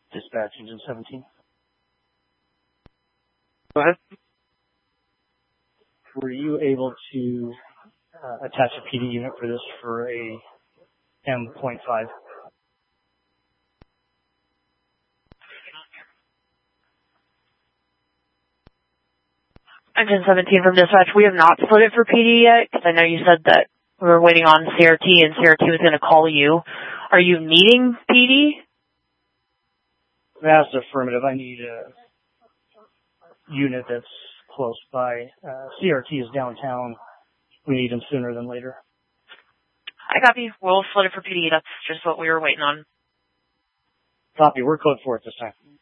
Dispatch Engine 17. Go ahead. Were you able to attach a PD unit for this for a M.5? Engine 17 from dispatch. We have not split it for PD yet, because I know you said that we were waiting on CRT, and CRT was going to call you. Are you needing PD? That's affirmative. I need a unit that's close by. CRT is downtown. We need them sooner than later. I copy. We'll split it for PD. That's just what we were waiting on. Copy. We're code 4 at this time.